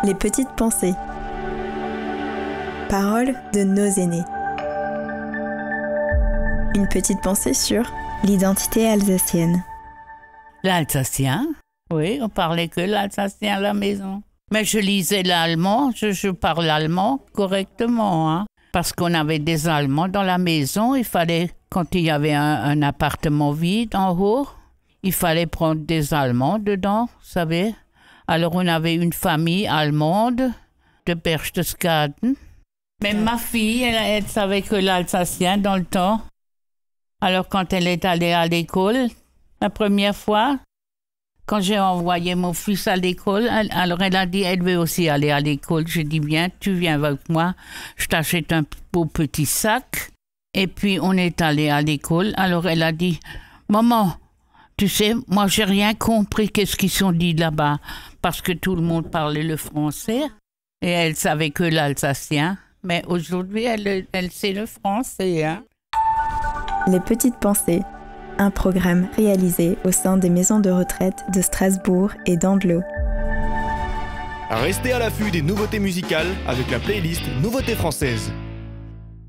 Les petites pensées. Paroles de nos aînés. Une petite pensée sur l'identité alsacienne. L'alsacien? Oui, on parlait que l'alsacien à la maison. Mais je lisais l'allemand, je parle allemand correctement, hein. Parce qu'on avait des Allemands dans la maison, il fallait, quand il y avait un appartement vide en haut, il fallait prendre des Allemands dedans, vous savez. Alors on avait une famille allemande de Berchtesgaden. Mais ma fille, elle savait que l'alsacien dans le temps. Alors quand elle est allée à l'école, la première fois, quand j'ai envoyé mon fils à l'école, alors elle a dit, elle veut aussi aller à l'école. J'ai dit, bien, tu viens avec moi, je t'achète un beau petit sac. Et puis on est allé à l'école. Alors elle a dit, maman, tu sais, moi j'ai rien compris qu'est-ce qu'ils sont dit là-bas. Parce que tout le monde parlait le français et elle savait que l'alsacien. Mais aujourd'hui, elle sait le français, hein. Les petites pensées. Un programme réalisé au sein des maisons de retraite de Strasbourg et d'Andlau. Restez à l'affût des nouveautés musicales avec la playlist Nouveautés françaises.